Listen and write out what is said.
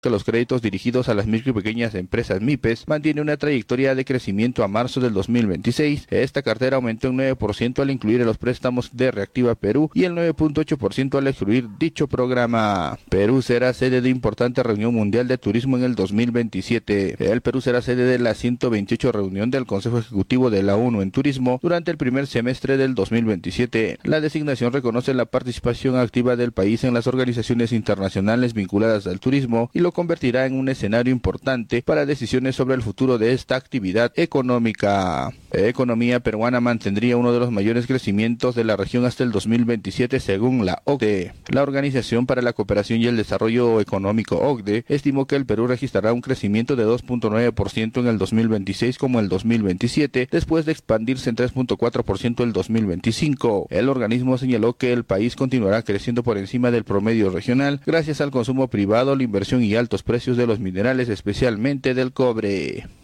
que los créditos dirigidos a las micro y pequeñas empresas MIPES mantiene una trayectoria de crecimiento a marzo del 2026. Esta cartera aumentó un 9% al incluir los préstamos de Reactiva Perú y el 9.8% al excluir dicho programa. Perú será sede de importante reunión mundial de turismo en el 2027. El Perú será sede de la 128 reunión del Consejo Ejecutivo de la ONU en Turismo durante el primer semestre del 2027. La designación reconoce la participación activa del país en las organizaciones internacionales vinculadas al turismo y lo convertirá en un escenario importante para decisiones sobre el futuro de esta actividad económica. La economía peruana mantendría uno de los mayores crecimientos de la región hasta el 2027 según la OCDE. La Organización para la Cooperación y el Desarrollo Económico OCDE estimó que el Perú registrará un crecimiento de 2.9% en el 2026 como el 2027, después de expandirse en 3.4% el 2025. El organismo señaló que el país continuará creciendo por encima del promedio regional gracias al consumo privado, la inversión y altos precios de los minerales, especialmente del cobre.